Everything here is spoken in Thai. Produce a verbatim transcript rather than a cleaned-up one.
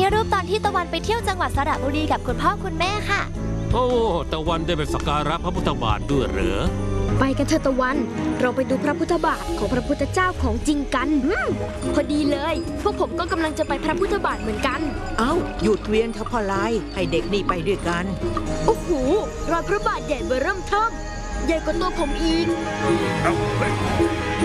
รูปตอนที่ตะวันไปเที่ยวจังหวัดสระบุรีกับคุณพ่อคุณแม่ค่ะโอ้ตะวันได้ไปสักการะพระพุทธบาทด้วยเหรอไปกันเถอะตะวันเราไปดูพระพุทธบาทของพระพุทธเจ้าของจริงกันพอดีเลยพวกผมก็กำลังจะไปพระพุทธบาทเหมือนกันเอ้าหยุดเวียนเถอะพ่อลายให้เด็กนี่ไปด้วยกันโอ้โหรอยพระบาทใหญ่เบ้อเริ่มเทิ่มใหญ่กว่าตัวผมอีก